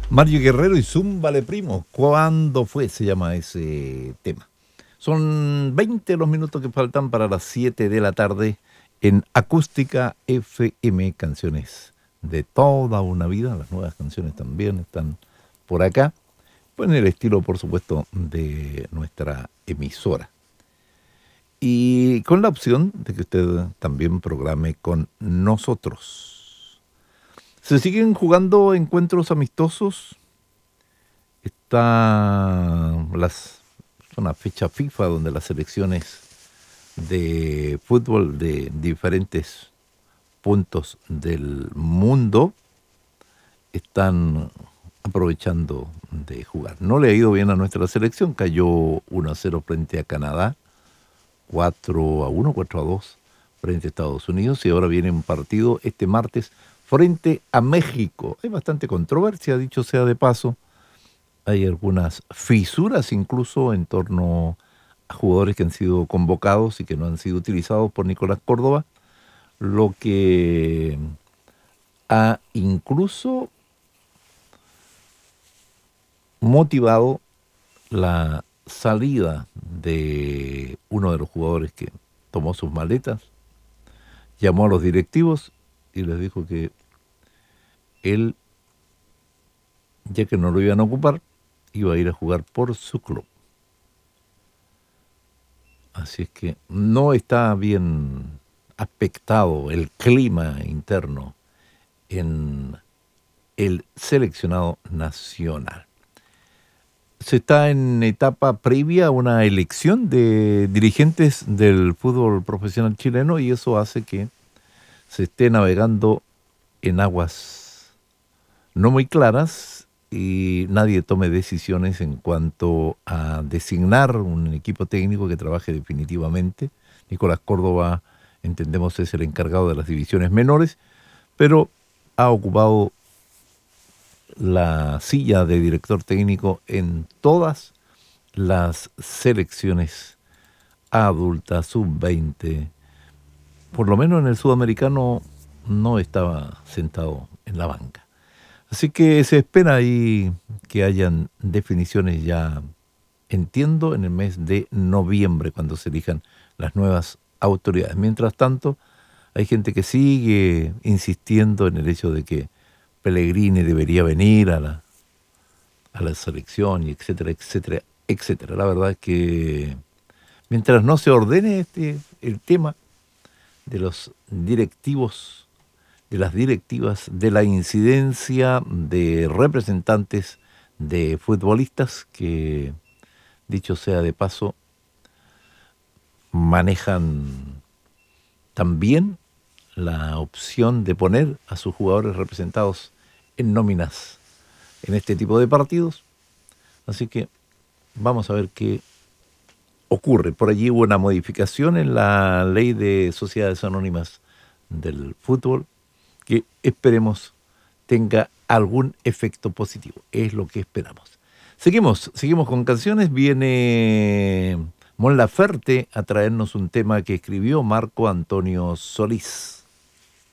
Mario Guerrero y Zúmbale Primo. ¿Cuándo fue? Se llama ese tema. Son 20 los minutos que faltan para las 7 de la tarde en Acústica FM, canciones de toda una vida. Las nuevas canciones también están por acá, pues en el estilo, por supuesto, de nuestra emisora. Y con la opción de que usted también programe con nosotros. Se siguen jugando encuentros amistosos. Es una fecha FIFA donde las selecciones de fútbol de diferentes puntos del mundo están aprovechando de jugar. No le ha ido bien a nuestra selección, cayó 1-0 frente a Canadá, 4-1, 4-2 frente a Estados Unidos, y ahora viene un partido este martes frente a México. Hay bastante controversia, dicho sea de paso. Hay algunas fisuras incluso en torno a jugadores que han sido convocados y que no han sido utilizados por Nicolás Córdoba, lo que ha incluso motivado la salida de uno de los jugadores que tomó sus maletas, llamó a los directivos y les dijo que él, ya que no lo iban a ocupar, iba a ir a jugar por su club. Así es que no está bien aspectado el clima interno en el seleccionado nacional. Se está en etapa previa a una elección de dirigentes del fútbol profesional chileno y eso hace que se esté navegando en aguas no muy claras y nadie tome decisiones en cuanto a designar un equipo técnico que trabaje definitivamente. Nicolás Córdoba, entendemos, es el encargado de las divisiones menores, pero ha ocupado la silla de director técnico en todas las selecciones adultas, sub-20. Por lo menos en el sudamericano no estaba sentado en la banca. Así que se espera ahí que hayan definiciones ya, entiendo, en el mes de noviembre, cuando se elijan las nuevas autoridades. Mientras tanto, hay gente que sigue insistiendo en el hecho de que Pellegrini debería venir a la selección, y etcétera, etcétera, etcétera. La verdad es que mientras no se ordene el tema de los directivos, de las directivas, de la incidencia de representantes de futbolistas que, dicho sea de paso, manejan también la opción de poner a sus jugadores representados en nóminas en este tipo de partidos. Así que vamos a ver qué ocurre. Por allí hubo una modificación en la ley de sociedades anónimas del fútbol que esperemos tenga algún efecto positivo. Es lo que esperamos. Seguimos con canciones. Viene Mon Laferte a traernos un tema que escribió Marco Antonio Solís.